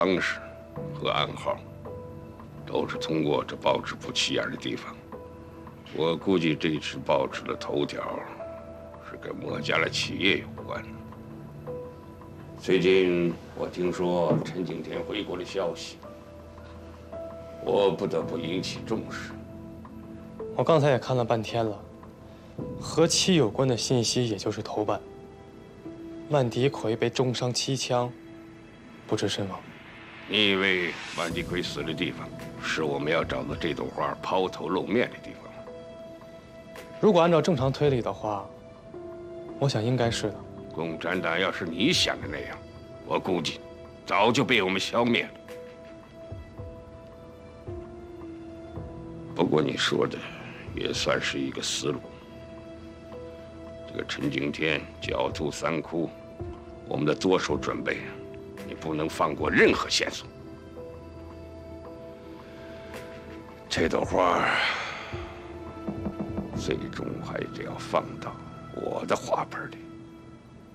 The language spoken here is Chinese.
方式和暗号，都是通过这报纸不起眼的地方。我估计这次报纸的头条是跟莫家的企业有关。最近我听说陈景天回国的消息，我不得不引起重视。 我刚才也看了半天了，和其有关的信息也就是头版。万迪奎被重伤7枪，不治身亡。 你以为万迪奎死的地方是我们要找的这朵花抛头露面的地方吗？ 如果按照正常推理的话，我想应该是的。 共产党要是你想的那样，我估计早就被我们消灭了。不过你说的也算是一个思路。这个陈景天狡兔3窟，我们的多手准备，你不能放过任何线索。这朵花最终还得要放到我的花盆里。